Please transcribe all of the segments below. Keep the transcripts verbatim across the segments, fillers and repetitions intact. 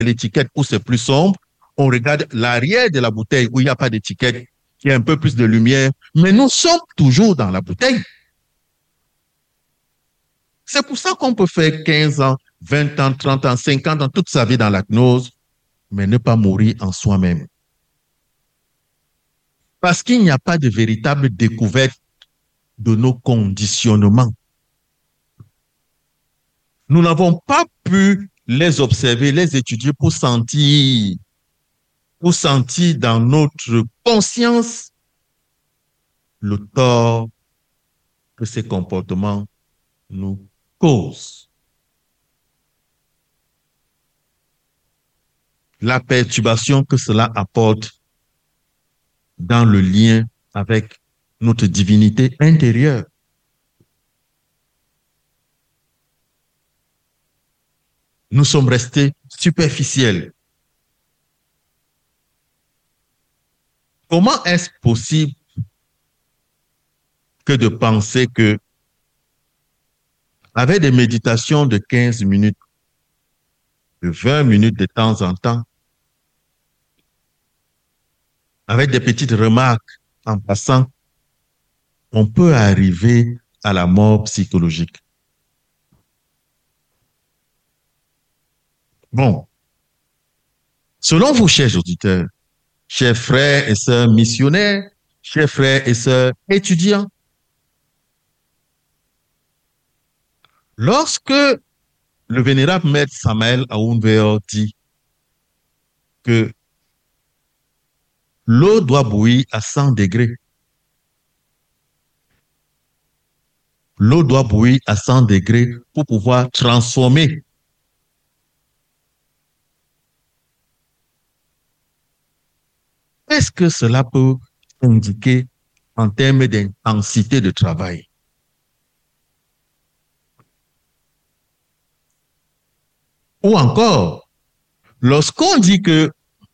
l'étiquette où c'est plus sombre, on regarde l'arrière de la bouteille où il n'y a pas d'étiquette, qui a un peu plus de lumière, mais nous sommes toujours dans la bouteille. C'est pour ça qu'on peut faire quinze ans, vingt ans, trente ans, cinquante ans, toute sa vie dans la gnose, mais ne pas mourir en soi-même. Parce qu'il n'y a pas de véritable découverte de nos conditionnements. Nous n'avons pas pu les observer, les étudier pour sentir, pour sentir dans notre conscience le tort que ces comportements nous causent. La perturbation que cela apporte dans le lien avec notre divinité intérieure. Nous sommes restés superficiels. Comment est-ce possible que de penser que, avec des méditations de quinze minutes, de vingt minutes de temps en temps, avec des petites remarques en passant, on peut arriver à la mort psychologique? Bon, selon vous, chers auditeurs, chers frères et sœurs missionnaires, chers frères et sœurs étudiants, lorsque le vénérable maître Samael Aoun Weor dit que l'eau doit bouillir à cent degrés, l'eau doit bouillir à cent degrés pour pouvoir transformer Qu'est-ce que cela peut indiquer en termes d'intensité de travail? Ou encore, lorsqu'on dit que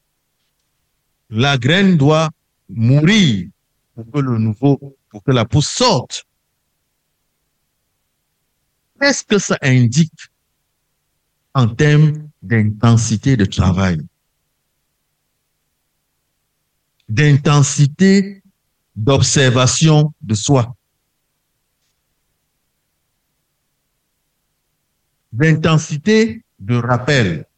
la graine doit mourir pour que le nouveau, pour que la pousse sorte, qu'est-ce que ça indique en termes d'intensité de travail? D'intensité d'observation de soi, d'intensité de rappel.